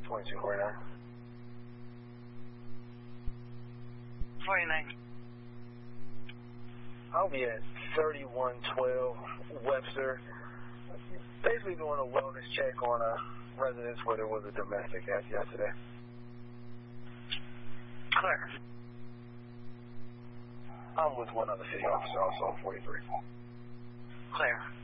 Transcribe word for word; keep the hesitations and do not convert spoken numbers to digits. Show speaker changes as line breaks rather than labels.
twenty-two forty-nine.
forty-nine.
I'll be at thirty-one twelve Webster. Basically doing a wellness check on a residence where there was a domestic as yesterday.
Clear.
I'm with one other city officer also, forty-three.
Clear.